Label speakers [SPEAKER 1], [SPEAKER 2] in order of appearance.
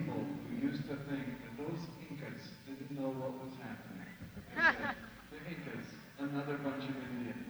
[SPEAKER 1] people who used to think that those Incas didn't know what was happening. They said, the Incas, another bunch of idiots.